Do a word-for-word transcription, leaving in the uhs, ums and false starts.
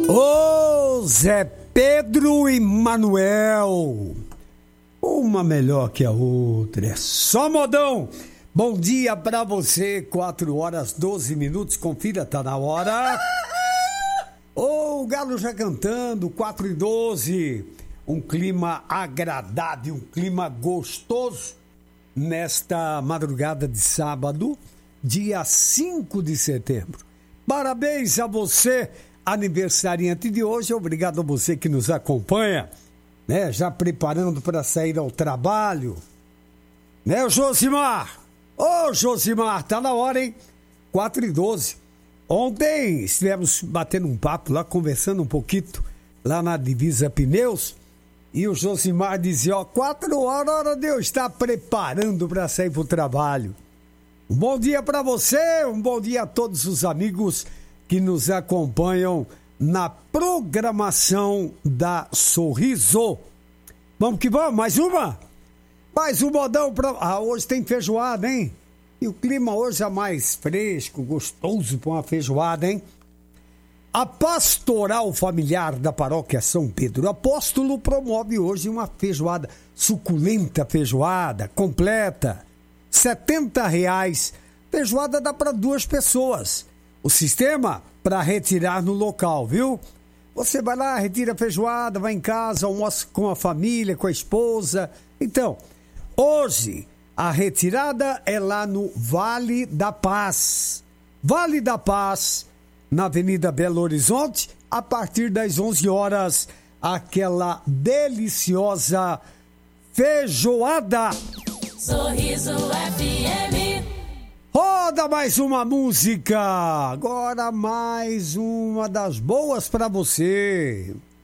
Ô Zé Pedro e Manuel, uma melhor que a outra, é só modão. Bom dia pra você, quatro horas doze minutos, confira, tá na hora. Ô, o galo já cantando, quatro e doze, um clima agradável, um clima gostoso nesta madrugada de sábado, dia cinco de setembro. Parabéns a você, aniversariante de hoje, obrigado a você que nos acompanha, né? Já preparando para sair ao trabalho, né, Josimar? Ô, Josimar, tá na hora, hein? quatro e doze. Ontem estivemos batendo um papo lá, conversando um pouquinho lá na Divisa Pneus, e o Josimar dizia, ó, quatro horas, hora de eu estar preparando para sair pro trabalho. Um bom dia para você, um bom dia a todos os amigos que nos acompanham na programação da Sorriso. Vamos que vamos, mais uma? Mais um modão pra... Ah, hoje tem feijoada, hein? E o clima hoje é mais fresco, gostoso para uma feijoada, hein? A Pastoral Familiar da Paróquia São Pedro Apóstolo promove hoje uma feijoada, suculenta feijoada, completa, setenta reais. Feijoada dá para duas pessoas. O sistema para retirar no local, viu? Você vai lá, retira a feijoada, vai em casa, almoça com a família, com a esposa. Então, hoje a retirada é lá no Vale da Paz. Vale da Paz, na Avenida Belo Horizonte, a partir das onze horas, aquela deliciosa feijoada. Sorriso F M. Roda mais uma música. Agora mais uma das boas pra você.